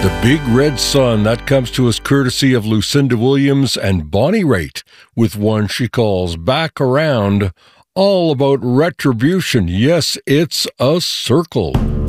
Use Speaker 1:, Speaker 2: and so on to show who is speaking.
Speaker 1: The Big Red Sun, that comes to us courtesy of Lucinda Williams and Bonnie Raitt, with one she calls Back Around, all about retribution. Yes, it's a circle.